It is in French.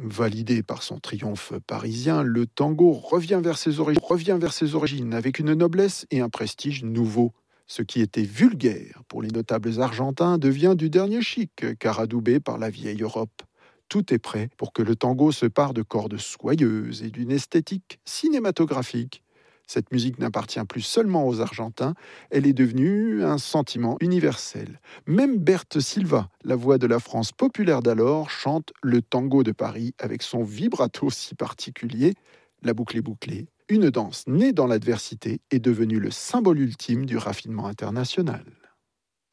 Validé par son triomphe parisien, le tango revient vers ses origines avec une noblesse et un prestige nouveaux. Ce qui était vulgaire pour les notables argentins devient du dernier chic, car adoubé par la vieille Europe. Tout est prêt pour que le tango se pare de cordes soyeuses et d'une esthétique cinématographique. Cette musique n'appartient plus seulement aux Argentins, elle est devenue un sentiment universel. Même Berthe Silva, la voix de la France populaire d'alors, chante le tango de Paris avec son vibrato si particulier. La boucle est bouclée. Une danse née dans l'adversité est devenue le symbole ultime du raffinement international.